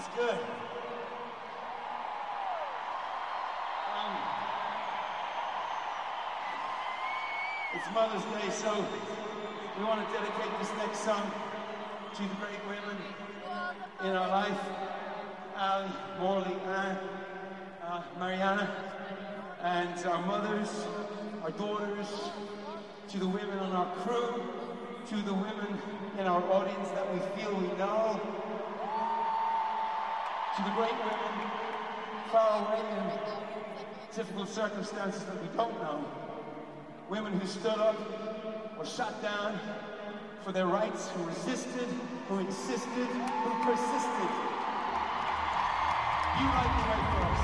was good. It's Mother's Day, so we want to dedicate this next song to the great women in our life. Ali, Morley, Anne, Mariana, and our mothers, our daughters, to the women on our crew, to the women in our audience that we feel we know, to the great women far away in difficult circumstances that we don't know, women who stood up or shot down for their rights, who resisted, who insisted, who persisted. You light the way for us.